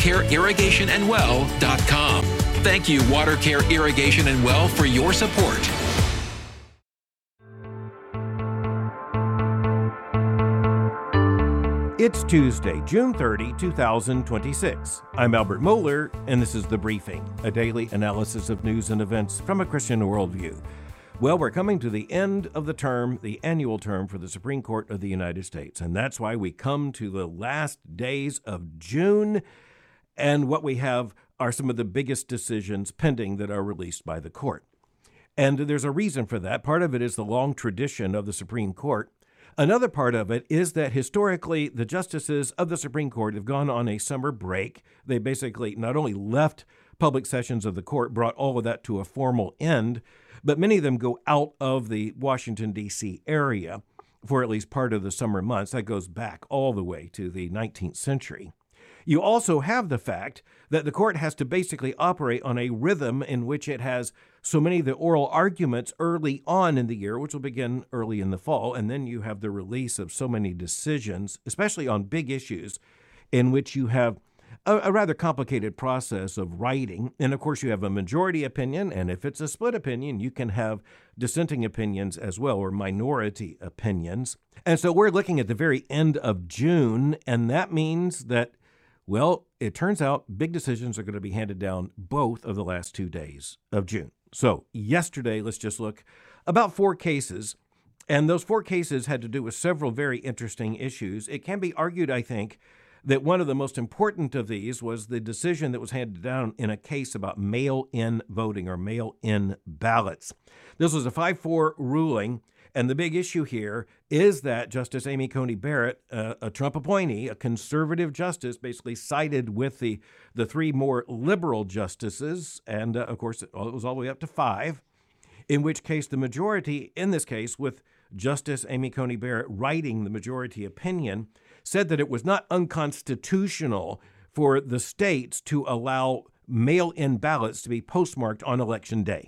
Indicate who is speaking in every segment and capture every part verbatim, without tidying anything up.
Speaker 1: watercare irrigation and well dot com. Thank you, WaterCare Irrigation and Well, for your support.
Speaker 2: It's Tuesday, June thirtieth, two thousand twenty-six. I'm Albert Mohler, and this is The Briefing, a daily analysis of news and events from a Christian worldview. Well, we're coming to the end of the term, the annual term for the Supreme Court of the United States, and that's why we come to the last days of June, and what we have are some of the biggest decisions pending that are released by the court. And there's a reason for that. Part of it is the long tradition of the Supreme Court. Another part of it is that historically, the justices of the Supreme Court have gone on a summer break. They basically not only left public sessions of the court, brought all of that to a formal end, but many of them go out of the Washington, D C area for at least part of the summer months. That goes back all the way to the nineteenth century. You also have the fact that the court has to basically operate on a rhythm in which it has so many of the oral arguments early on in the year, which will begin early in the fall, and then you have the release of so many decisions, especially on big issues, in which you have a, a rather complicated process of writing. And of course, you have a majority opinion, and if it's a split opinion, you can have dissenting opinions as well, or minority opinions. And so we're looking at the very end of June, and that means that, well, it turns out big decisions are going to be handed down both of the last two days of June. So yesterday, let's just look about four cases, and those four cases had to do with several very interesting issues. It can be argued, I think, that one of the most important of these was the decision that was handed down in a case about mail-in voting or mail-in ballots. This was a five four ruling. And the big issue here is that Justice Amy Coney Barrett, uh, a Trump appointee, a conservative justice, basically sided with the, the three more liberal justices. And, uh, of course, it, it was all the way up to five, in which case the majority, in this case, with Justice Amy Coney Barrett writing the majority opinion, said that it was not unconstitutional for the states to allow mail-in ballots to be postmarked on Election Day.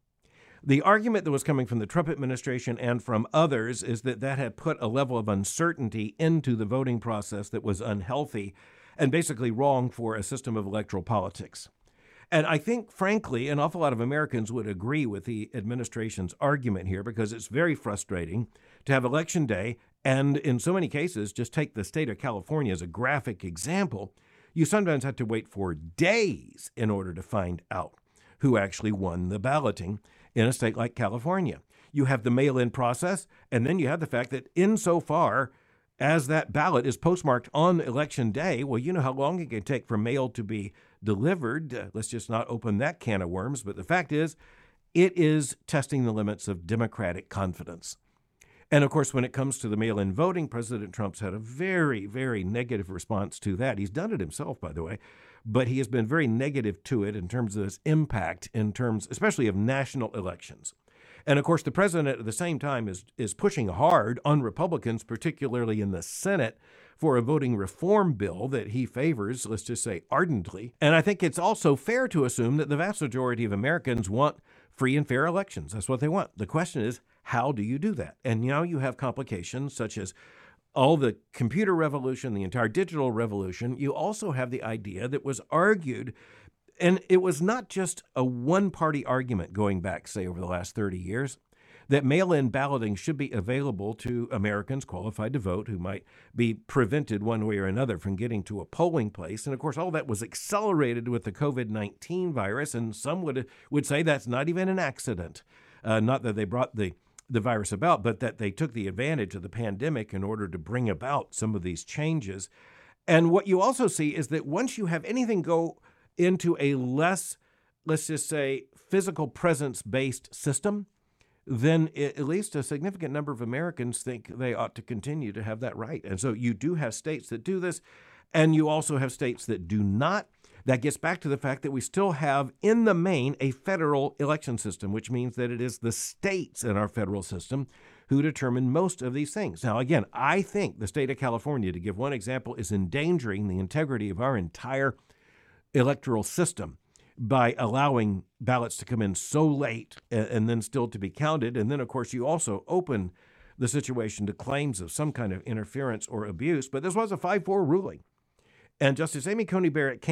Speaker 2: The argument that was coming from the Trump administration and from others is that that had put a level of uncertainty into the voting process that was unhealthy and basically wrong for a system of electoral politics. And I think, frankly, an awful lot of Americans would agree with the administration's argument here, because it's very frustrating to have Election Day, and in so many cases, just take the state of California as a graphic example, you sometimes have to wait for days in order to find out who actually won the balloting in a state like California. You have the mail-in process, and then you have the fact that insofar as that ballot is postmarked on Election Day, well, you know how long it can take for mail to be delivered. Uh, let's just not open that can of worms. But the fact is, it is testing the limits of democratic confidence. And of course, when it comes to the mail-in voting, President Trump's had a very, very negative response to that. He's done it himself, by the way, but he has been very negative to it in terms of its impact, in terms especially of national elections. And of course, the president at the same time is, is pushing hard on Republicans, particularly in the Senate, for a voting reform bill that he favors, let's just say ardently. And I think it's also fair to assume that the vast majority of Americans want free and fair elections. That's what they want. The question is, how do you do that? And now you have complications such as all the computer revolution, the entire digital revolution. You also have the idea that was argued, and it was not just a one-party argument going back, say, over the last thirty years, that mail-in balloting should be available to Americans qualified to vote who might be prevented one way or another from getting to a polling place. And of course, all that was accelerated with the covid nineteen virus, and some would would say that's not even an accident. Uh, not that they brought the the virus about, but that they took the advantage of the pandemic in order to bring about some of these changes. And what you also see is that once you have anything go into a less, let's just say, physical presence-based system, then at least a significant number of Americans think they ought to continue to have that right. And so you do have states that do this, and you also have states that do not. That gets back to the fact that we still have, in the main, a federal election system, which means that it is the states in our federal system who determine most of these things. Now, again, I think the state of California, to give one example, is endangering the integrity of our entire electoral system by allowing ballots to come in so late and, and then still to be counted. And then, of course, you also open the situation to claims of some kind of interference or abuse. But this was a five four ruling. And Justice Amy Coney Barrett came